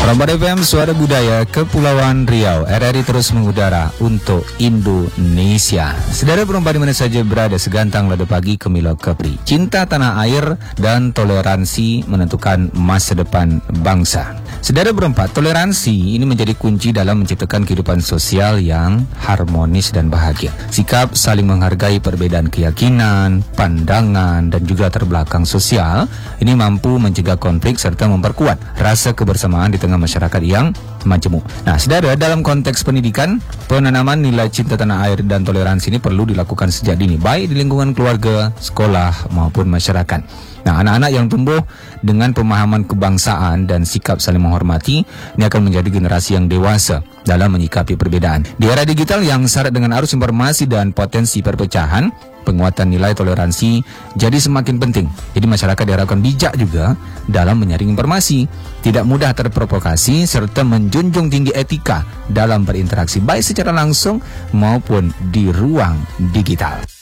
Rombar FM, Suara Budaya Kepulauan Riau. RRI terus mengudara untuk Indonesia. Saudara perempuan di mana saja berada, segantang lada pagi Kemilau Kepri. Cinta tanah air dan toleransi menentukan masa depan bangsa. Saudara berempat, toleransi ini menjadi kunci dalam menciptakan kehidupan sosial yang harmonis dan bahagia. Sikap saling menghargai perbedaan keyakinan, pandangan, dan juga latar belakang sosial ini mampu mencegah konflik serta memperkuat rasa kebersamaan di tengah masyarakat yang majemuk. Nah, saudara, dalam konteks pendidikan, penanaman nilai cinta tanah air dan toleransi ini perlu dilakukan sejak dini, baik di lingkungan keluarga, sekolah, maupun masyarakat. Nah, anak-anak yang tumbuh dengan pemahaman kebangsaan dan sikap saling menghormati ini akan menjadi generasi yang dewasa dalam menyikapi perbedaan. Di era digital yang syarat dengan arus informasi dan potensi perpecahan, penguatan nilai toleransi jadi semakin penting. Jadi masyarakat diharapkan bijak juga dalam menyaring informasi, tidak mudah terprovokasi, serta menjunjung tinggi etika dalam berinteraksi baik secara langsung maupun di ruang digital.